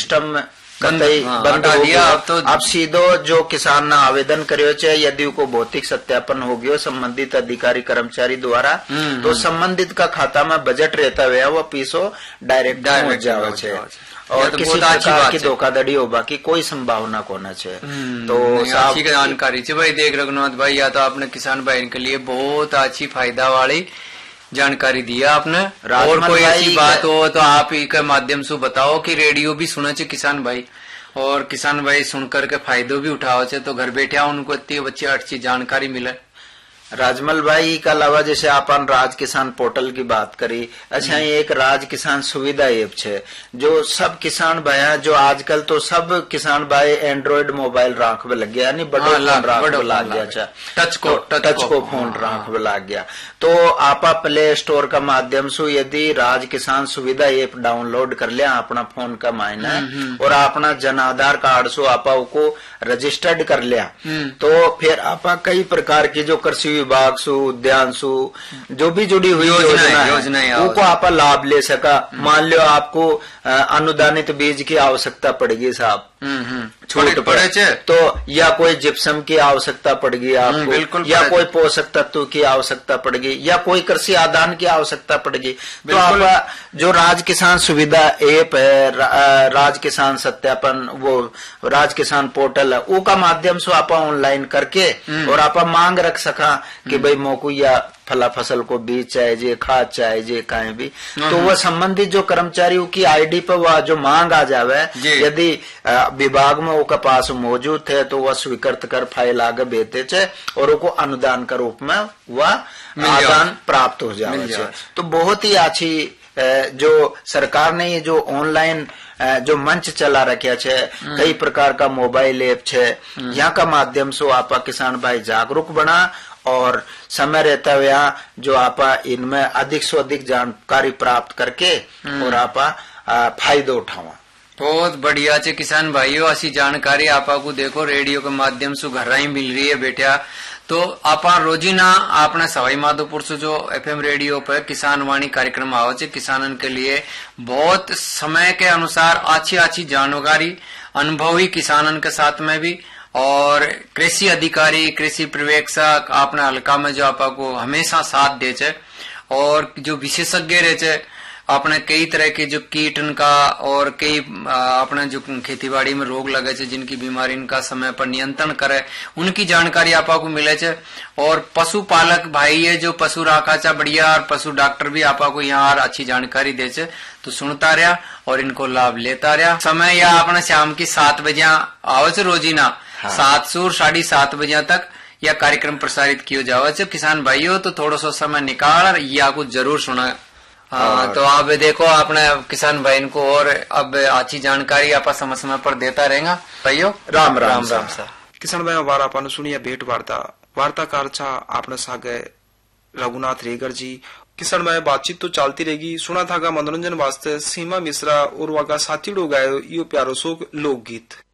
System कतई बंद हो गया। अब सीधो जो किसान ने आवेदन करियो छे यदि को भौतिक सत्यापन हो गयो संबंधित अधिकारी कर्मचारी द्वारा तो संबंधित का खाता में बजट रहता हुआ वो पीसो डायरेक्ट पहुंच जावे छे और तो किसी प्रकार की धोखाधड़ी होगा की कोई संभावना कोना छे। तो अच्छी जानकारी छे भाई। देख रघुनाथ भाई, या तो आपने किसान भाई के लिए बहुत अच्छी फायदा वाली जानकारी दिया आपने। और कोई ऐसी बात हो तो आप के माध्यम से बताओ कि रेडियो भी सुने छे किसान भाई, और किसान भाई सुनकर के फायदो भी उठाओ छे, तो घर बैठे उनको इतनी अच्छी जानकारी मिले। राजमल भाई का अलावा जैसे आपन राज किसान पोर्टल की बात करी, अच्छा एक राज किसान सुविधा ऐप छे जो सब किसान भाई जो आजकल तो सब किसान भाई एंड्रॉइड मोबाइल राखवे लग गया, यानी बड़ो फोन राखवे लग गया, टच को फोन राखवे लग गया। तो आपा प्ले स्टोर का माध्यम से यदि राज किसान सुविधा ऐप डाउनलोड कर लिया अपना फोन का मायना और अपना जन आधार कार्ड से आपा को रजिस्टर्ड कर लिया तो फिर आपा कई प्रकार की जो कृषि विभाग सु उद्यान सु जो भी जुड़ी हुई योजना है उनको आप लाभ ले सका। मान लो आपको अनुदानित बीज की आवश्यकता पड़ेगी साहब, छूट पड़े तो या कोई जिप्सम की आवश्यकता पड़ेगी आपको, या कोई पोषक तत्व की आवश्यकता पड़ेगी, या कोई कृषि आदान की आवश्यकता पड़ेगी, तो आप जो राज किसान सुविधा ऐप है, राज किसान सत्यापन, वो राज किसान पोर्टल है, वो का माध्यम से आप ऑनलाइन करके और आप मांग रख सका कि भाई मोकू या फला फसल को बीज चाहिए, खाद चाहिए, कहीं भी, तो वह संबंधित जो कर्मचारी की आईडी पर वह जो मांग आ जावे, यदि विभाग में उसका पास मौजूद है तो वह स्वीकृत कर फाइल आगे भेजते थे और उनको अनुदान के रूप में वह आदान प्राप्त हो जावे। तो बहुत ही अच्छी जो सरकार ने ये जो ऑनलाइन जो मंच चला रखा है, कई प्रकार का मोबाइल ऐप है, यहाँ का माध्यम से आपा किसान भाई जागरूक बना और समय रहता हुआ जो आपा इनमें अधिक से अधिक जानकारी प्राप्त करके और आपा फायदा उठावा। बहुत बढ़िया चे किसान भाइयों, ऐसी जानकारी आपा को देखो रेडियो के माध्यम से घर ही मिल रही है बेटा। तो आपा रोजीना आपने सवाई माधोपुर से जो एफएम रेडियो पर किसान वाणी कार्यक्रम आवे किसानन के लिए बहुत समय के अनुसार अच्छी जानकारी अनुभवी किसानन के साथ में भी और कृषि अधिकारी कृषि पर्यवेक्षक आपने हल्का में जो आपा को हमेशा साथ दे छे और जो विशेषज्ञ रहे अपने कई तरह के जो कीटन का और कई अपने जो खेती बाड़ी में रोग लगे छे जिनकी बीमारी इनका समय पर नियंत्रण करे उनकी जानकारी आपा को मिले छे। और पशुपालक भाई है जो पशु राखा चा बढ़िया और पशु डॉक्टर भी आपा को यहाँ अच्छी जानकारी दे छे। तो सुनता रहा और इनको लाभ लेता रहा। समय या अपने शाम की 7 बजे आवे छे रोजीना 7 से 7:30 बजे तक यह कार्यक्रम प्रसारित किया जावे छे। किसान भाइयों तो थोड़ा सा समय निकाल या कुछ जरूर सुना। हाँ, तो आप देखो आपने किसान भाई को और अब अच्छी जानकारी आप समय समय पर देता रहेगा भाइयों। राम राम राम सा किसान भाई वार आपने सुनिए भेंट वार्ताकार छा आपने सागे रघुनाथ रेगर जी। किसान भाई बातचीत तो चलती रहेगी, सुना था मनोरंजन वास्ते सीमा मिश्रा और वह साथी गायो यो प्यारो सो लोकगीत।